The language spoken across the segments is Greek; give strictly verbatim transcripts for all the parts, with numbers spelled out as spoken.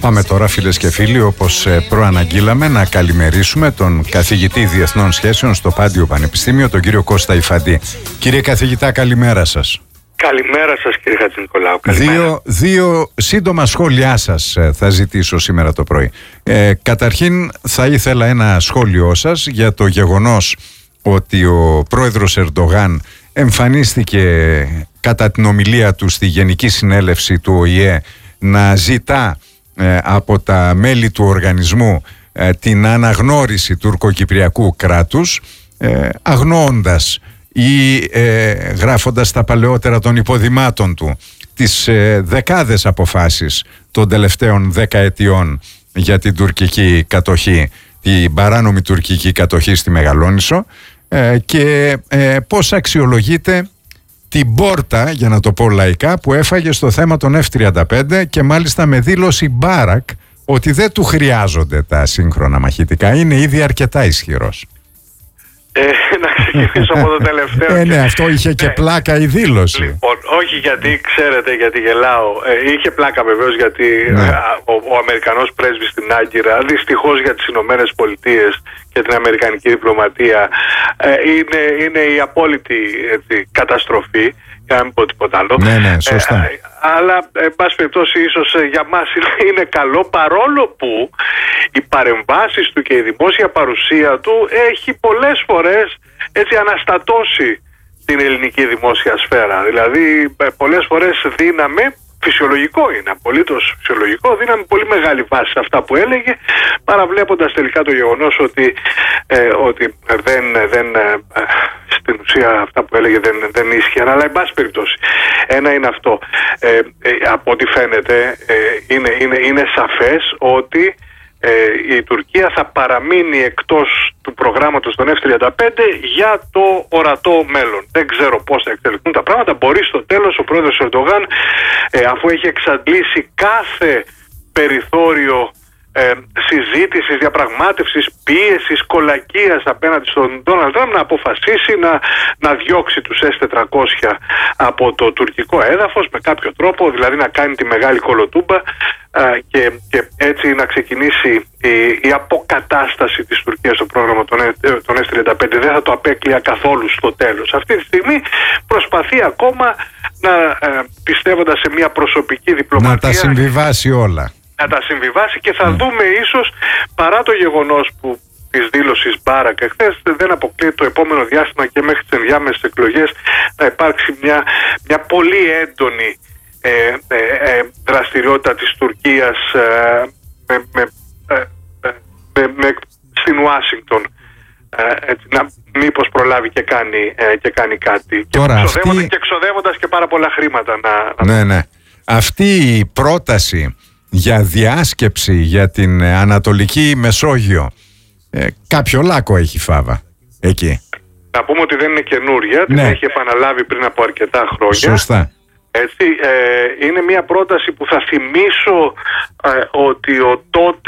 Πάμε τώρα, φίλες και φίλοι, όπως προαναγγείλαμε, να καλημερίσουμε τον καθηγητή Διεθνών Σχέσεων στο Πάντιο Πανεπιστήμιο, τον κύριο Κώστα Ιφαντή. Κύριε καθηγητά, καλημέρα σας. Καλημέρα σας, κύριε Χατζηνικολάου. Δύο, δύο σύντομα σχόλιά σας θα ζητήσω σήμερα το πρωί. Ε, καταρχήν θα ήθελα ένα σχόλιο σας για το γεγονός ότι ο πρόεδρος Ερντογάν εμφανίστηκε κατά την ομιλία του στη Γενική Συνέλευση του Ο Η Ε να ζητά ε, από τα μέλη του οργανισμού ε, την αναγνώριση τουρκοκυπριακού κράτους, ε, αγνοώντας ή ε, γράφοντας τα παλαιότερα των υποδημάτων του τις ε, δεκάδες αποφάσεις των τελευταίων δεκαετιών για την τουρκική κατοχή, την παράνομη τουρκική κατοχή στη Μεγαλόνισσο, ε, και ε, πώς αξιολογείται την πόρτα, για να το πω λαϊκά, που έφαγε στο θέμα των εφ τριάντα πέντε, και μάλιστα με δήλωση Μπάρακ ότι δεν του χρειάζονται τα σύγχρονα μαχητικά, είναι ήδη αρκετά ισχυρός. Ε, να ξεκινήσω από το τελευταίο. Ε, ναι, αυτό είχε και πλάκα η δήλωση. Λοιπόν, όχι γιατί, ξέρετε, γιατί γελάω. Ε, είχε πλάκα βεβαίως γιατί ναι. ε, ο, ο Αμερικανός πρέσβης στην Άγκυρα, δυστυχώς για τις Ηνωμένες Πολιτείες και την Αμερικανική διπλωματία, ε, είναι, είναι η απόλυτη, έτσι, καταστροφή, για να μην πω τίποτα άλλο. Ναι, ναι, σωστά. Ε, αλλά, εν πάση περιπτώσει, ίσως για μας είναι καλό, παρόλο που οι παρεμβάσεις του και η δημόσια παρουσία του έχει πολλές φορές, έτσι, αναστατώσει την ελληνική δημόσια σφαίρα. Δηλαδή, πολλές φορές δίναμε, φυσιολογικό είναι, απολύτως φυσιολογικό, δίναμε πολύ μεγάλη βάση σε αυτά που έλεγε, παραβλέποντας τελικά το γεγονός ότι, ε, ότι δεν, δεν, ε, στην ουσία αυτά που έλεγε δεν, δεν ίσχυαν. Αλλά εν πάση περιπτώσει, ένα είναι αυτό. Ε, ε, από ό,τι φαίνεται, ε, είναι, είναι, είναι σαφές ότι Ε, η Τουρκία θα παραμείνει εκτός του προγράμματος των εφ τριάντα πέντε για το ορατό μέλλον. Δεν ξέρω πώς θα εξελιχθούν τα πράγματα. Μπορεί στο τέλος ο πρόεδρος Ερντογάν, ε, αφού έχει εξαντλήσει κάθε περιθώριο ε, συζήτησης, διαπραγμάτευσης, πίεσης, κολακίας απέναντι στον Ντόναλντ Τραμπ, να αποφασίσει να, να διώξει τους ες τετρακόσια από το τουρκικό έδαφος με κάποιο τρόπο, δηλαδή να κάνει τη μεγάλη κολοτούμπα και, και έτσι να ξεκινήσει η, η αποκατάσταση της Τουρκίας στο πρόγραμμα των, των ες τριάντα πέντε. Δεν θα το απέκλεια καθόλου στο τέλος. Αυτή τη στιγμή προσπαθεί ακόμα να, ε, πιστεύοντας σε μια προσωπική διπλωματία, να τα συμβιβάσει όλα. Να τα συμβιβάσει και θα mm. δούμε ίσως, παρά το γεγονός που της δήλωσης Μπάρακ εχθές, δεν αποκλείεται το επόμενο διάστημα και μέχρι τις ενδιάμεσες εκλογές να υπάρξει μια, μια πολύ έντονη Ε, ε, ε, δραστηριότητα της Τουρκίας ε, με, με, ε, με, με, στην Ουάσιγκτον, ε, έτσι, να μήπως προλάβει και κάνει, ε, και κάνει κάτι. Τώρα, και, εξοδεύοντας, αυτή... και εξοδεύοντας και πάρα πολλά χρήματα. Να, ναι, ναι. Αυτή η πρόταση για διάσκεψη για την Ανατολική Μεσόγειο, ε, κάποιο λάκκο έχει φάβα εκεί. Να πούμε ότι δεν είναι καινούρια, την ναι. έχει επαναλάβει πριν από αρκετά χρόνια. Σωστά. Έτσι, ε, είναι μια πρόταση που θα θυμίσω ε, ότι ο τότε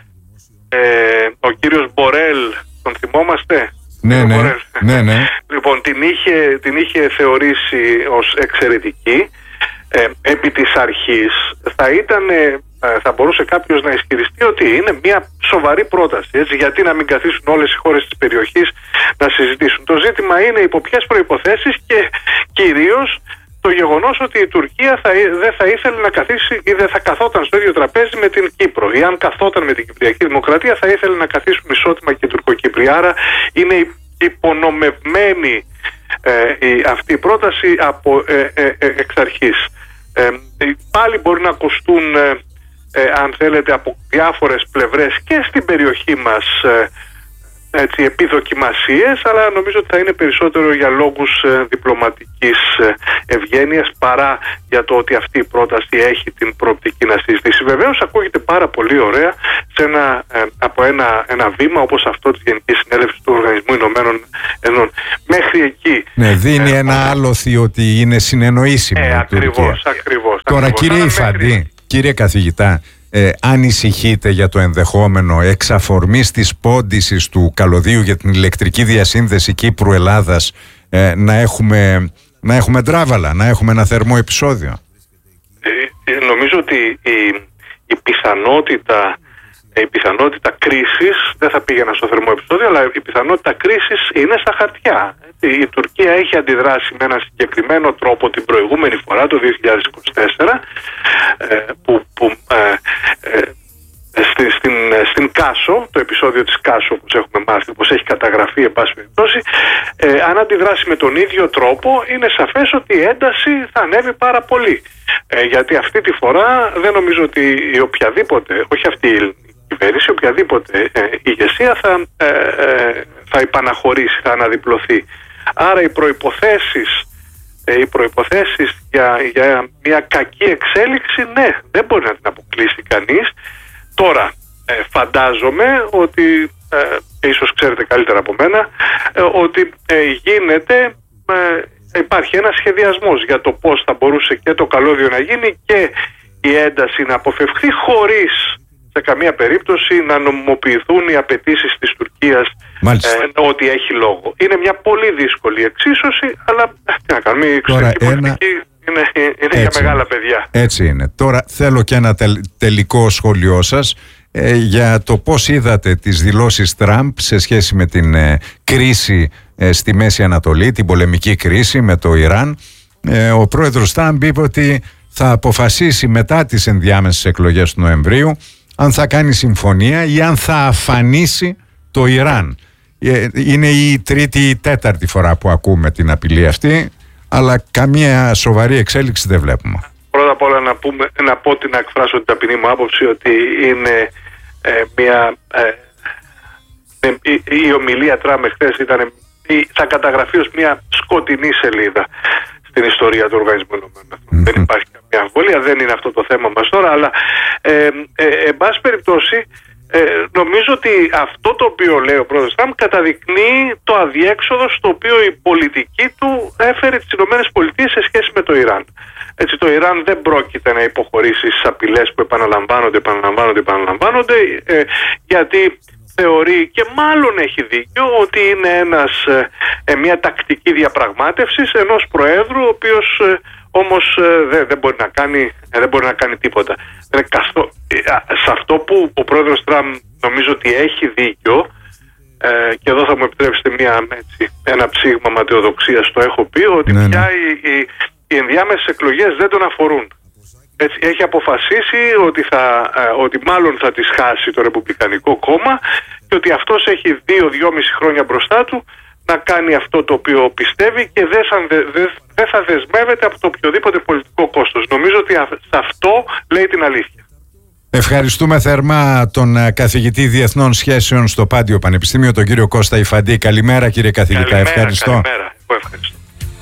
ε, ο κύριος Μπορέλ, τον θυμόμαστε? Ναι, ναι, ναι, ναι. Λοιπόν, την είχε, την είχε θεωρήσει ως εξαιρετική. Ε, επί της αρχής θα ήταν, ε, θα μπορούσε κάποιος να ισχυριστεί ότι είναι μια σοβαρή πρόταση. Έτσι, γιατί να μην καθίσουν όλες οι χώρες της περιοχής να συζητήσουν? Το ζήτημα είναι υπό ποιες προϋποθέσεις και κυρίως το γεγονός ότι η Τουρκία θα, δεν θα ήθελε να καθίσει ή δεν θα καθόταν στο ίδιο τραπέζι με την Κύπρο. Ή αν καθόταν με την Κυπριακή Δημοκρατία θα ήθελε να καθίσουν ισότιμα και οι Τουρκοκύπροι. Άρα είναι υπονομευμένη ε, η, αυτή η πρόταση από ε, ε, ε, εξ αρχής. Ε, πάλι μπορεί να ακουστούν, ε, ε, αν θέλετε, από διάφορες πλευρές και στην περιοχή μας ε, έτσι, επιδοκιμασίες, αλλά νομίζω ότι θα είναι περισσότερο για λόγους ε, διπλωματικής ε, ευγένειας παρά για το ότι αυτή η πρόταση έχει την προοπτική να συζητήσει. Βεβαίως ακούγεται πάρα πολύ ωραία σε ένα, ε, από ένα, ένα βήμα όπως αυτό της Γενικής Συνέλευσης του Οργανισμού Ηνωμένων Εθνών. Μέχρι εκεί. Ναι, δίνει ε, ένα άλοθη ότι είναι συνεννοήσιμη. Ε, ακριβώς, ακριβώς. Τώρα, ακριβώς. κύριε Ιφαντή, μέχρι... κύριε καθηγητά, Ε, ανησυχείτε για το ενδεχόμενο εξαφορμής της πόντισης του καλωδίου για την ηλεκτρική διασύνδεση Κύπρου-Ελλάδας, ε, να έχουμε, να έχουμε ντράβαλα, να έχουμε ένα θερμό επεισόδιο? Ε, νομίζω ότι η, η πιθανότητα, η πιθανότητα κρίσης, δεν θα πήγαινα στο θερμό επεισόδιο, αλλά η πιθανότητα κρίσης είναι στα χαρτιά. Η Τουρκία έχει αντιδράσει με ένα συγκεκριμένο τρόπο την προηγούμενη φορά, το δύο χιλιάδες είκοσι τέσσερα, που, που ε, ε, Στην, στην, στην Κάσο, το επεισόδιο της Κάσο, όπως έχουμε μάθει, όπως έχει καταγραφεί εν πάση περιπτώσει, ε, αν αντιδράσει με τον ίδιο τρόπο, είναι σαφές ότι η ένταση θα ανέβει πάρα πολύ. Ε, γιατί αυτή τη φορά δεν νομίζω ότι η οποιαδήποτε, όχι αυτή η κυβέρνηση, οποιαδήποτε ε, ηγεσία θα, ε, ε, θα υπαναχωρήσει, θα αναδιπλωθεί. Άρα οι προϋποθέσεις, ε, οι προϋποθέσεις για, για μια κακή εξέλιξη, ναι, δεν μπορεί να την αποκλείσει κανείς. Τώρα, ε, φαντάζομαι ότι, ε, ίσως ξέρετε καλύτερα από μένα, ε, ότι ε, γίνεται, ε, υπάρχει ένας σχεδιασμός για το πώς θα μπορούσε και το καλώδιο να γίνει και η ένταση να αποφευχθεί, χωρίς σε καμία περίπτωση να νομιμοποιηθούν οι απαιτήσεις της Τουρκίας, ε, ότι έχει λόγο. Είναι μια πολύ δύσκολη εξίσωση, αλλά τι να κάνουμε, η εξωτερική πολιτική είναι, είναι για μεγάλα παιδιά. Έτσι είναι. Τώρα θέλω και ένα τελ, τελικό σχόλιο σας ε, για το πώς είδατε τις δηλώσεις Τραμπ σε σχέση με την ε, κρίση ε, στη Μέση Ανατολή, την πολεμική κρίση με το Ιράν. Ε, ο πρόεδρος Τραμπ είπε ότι θα αποφασίσει μετά τις ενδιάμεσες εκλογές του Νοεμβρίου αν θα κάνει συμφωνία ή αν θα αφανίσει το Ιράν. Ε, είναι η τρίτη ή τέταρτη φορά που ακούμε την απειλή αυτή, αλλά καμία σοβαρή εξέλιξη δεν βλέπουμε. Πρώτα απ' όλα να, πούμε, να πω ότι να εκφράσω την ταπεινή μου άποψη ότι είναι ε, μια... Ε, η, η ομιλία Τραμπ χθες ήταν, θα καταγραφεί ως μια σκοτεινή σελίδα στην ιστορία του Οργανισμού Ηνωμένων Εθνών. Δεν υπάρχει καμία αμφιβολία, δεν είναι αυτό το θέμα μας τώρα, αλλά ε, ε, ε, εν πάση περιπτώσει Ε, νομίζω ότι αυτό το οποίο λέει ο πρόεδρος Τραμπ καταδεικνύει το αδιέξοδο στο οποίο η πολιτική του έφερε τις Ηνωμένες Πολιτείες σε σχέση με το Ιράν. Έτσι, το Ιράν δεν πρόκειται να υποχωρήσει στις απειλές που επαναλαμβάνονται, επαναλαμβάνονται, επαναλαμβάνονται, ε, γιατί θεωρεί, και μάλλον έχει δίκιο, ότι είναι ένας, ε, μια τακτική διαπραγμάτευσης ενός προέδρου, ο οποίος ε, όμως ε, δεν, δεν, μπορεί να κάνει, ε, δεν μπορεί να κάνει τίποτα. Δεν καθό... Σε αυτό που ο πρόεδρος Τραμπ νομίζω ότι έχει δίκιο, ε, και εδώ θα μου επιτρέψετε μια, έτσι, ένα ψήγμα ματαιοδοξίας, το έχω πει, ότι ναι, πια ναι. οι, οι, οι ενδιάμεσες εκλογές δεν τον αφορούν. Έτσι, έχει αποφασίσει ότι, θα, ε, ότι μάλλον θα τις χάσει το Ρεπουμπλικανικό κόμμα και ότι αυτός έχει δύο-δυόμιση χρόνια μπροστά του να κάνει αυτό το οποίο πιστεύει και δεν δε, δε, δε θα δεσμεύεται από το οποιοδήποτε πολιτικό κόστος. Νομίζω ότι σε αυτό λέει την αλήθεια. Ευχαριστούμε θερμά τον καθηγητή Διεθνών Σχέσεων στο Πάντιο Πανεπιστήμιο, τον κύριο Κώστα Ιφαντή. Καλημέρα κύριε καθηγητά. Καλημέρα, ευχαριστώ. Καλημέρα. Εγώ ευχαριστώ.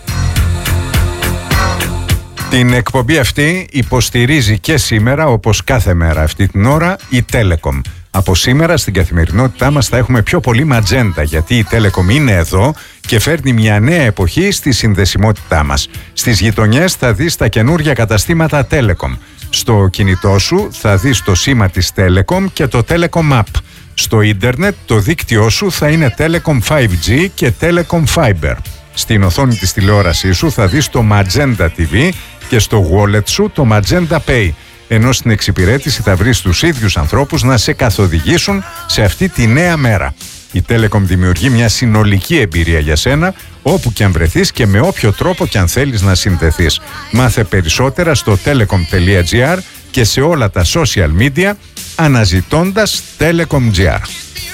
Την εκπομπή αυτή υποστηρίζει και σήμερα, όπως κάθε μέρα αυτή την ώρα, η Telecom. Από σήμερα στην καθημερινότητά μας θα έχουμε πιο πολύ ματζέντα, γιατί η Telecom είναι εδώ και φέρνει μια νέα εποχή στη συνδεσιμότητά μας. Στις γειτονιές θα δεις τα καινούργια καταστήματα Telecom. Στο κινητό σου θα δεις το σήμα της Telecom και το Telecom App. Στο ίντερνετ το δίκτυό σου θα είναι Telecom φάιβ τζι και Telecom Fiber. Στην οθόνη της τηλεόρασής σου θα δεις το Magenta τι βι και στο wallet σου το Magenta Pay. Ενώ στην εξυπηρέτηση θα βρεις τους ίδιους ανθρώπους να σε καθοδηγήσουν σε αυτή τη νέα μέρα. Η Telecom δημιουργεί μια συνολική εμπειρία για σένα, όπου και αν βρεθείς και με όποιο τρόπο και αν θέλεις να συνδεθείς. Μάθε περισσότερα στο telecom τελεία gr και σε όλα τα social media αναζητώντας Telecom τζι αρ.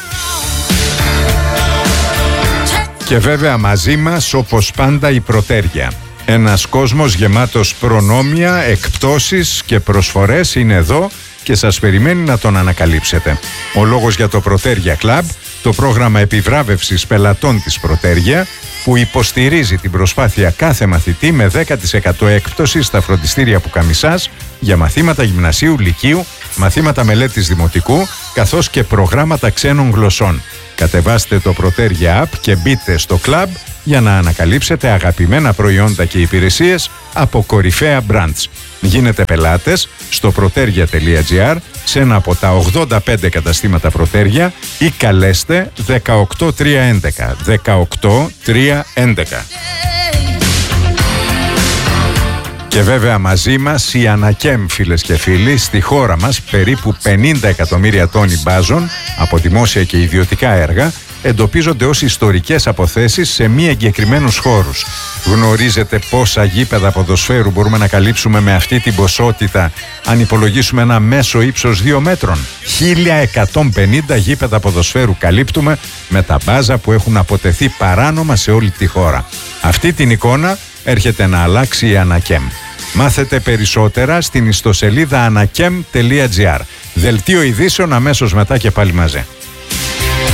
Και βέβαια μαζί μας, όπως πάντα, η Πρωτέρια. Ένας κόσμος γεμάτος προνόμια, εκπτώσεις και προσφορές είναι εδώ και σας περιμένει να τον ανακαλύψετε. Ο λόγος για το Πρωτέρια Club, το πρόγραμμα επιβράβευσης πελατών της Πρωτέρια, που υποστηρίζει την προσπάθεια κάθε μαθητή με δέκα τοις εκατό έκπτωση στα φροντιστήρια Πουκαμισάς για μαθήματα γυμνασίου, λυκείου, μαθήματα μελέτης δημοτικού, καθώς και προγράμματα ξένων γλωσσών. Κατεβάστε το Πρωτέρια App και μπείτε στο club για να ανακαλύψετε αγαπημένα προϊόντα και υπηρεσίες από κορυφαία brands. Γίνετε πελάτες στο πρωτέρια τελεία gr, σε ένα από τα ογδόντα πέντε καταστήματα Πρωτέρια, ή καλέστε δεκαοκτώ τριακόσια έντεκα. δεκαοκτώ τριακόσια έντεκα. Και βέβαια μαζί μας η Ανακέμ, φίλες και φίλοι. Στη χώρα μας περίπου πενήντα εκατομμύρια τόνοι μπάζων από δημόσια και ιδιωτικά έργα εντοπίζονται ως ιστορικές αποθέσεις σε μη εγκεκριμένους χώρους. Γνωρίζετε πόσα γήπεδα ποδοσφαίρου μπορούμε να καλύψουμε με αυτή την ποσότητα αν υπολογίσουμε ένα μέσο ύψος δύο μέτρων? χίλια εκατόν πενήντα γήπεδα ποδοσφαίρου καλύπτουμε με τα μπάζα που έχουν αποτεθεί παράνομα σε όλη τη χώρα. Αυτή την εικόνα έρχεται να αλλάξει η Ανακέμ. Μάθετε περισσότερα στην ιστοσελίδα ανακέμ τελεία τζι άρ. Δελτίο ειδήσεων αμέσως μετά και πάλι μαζί.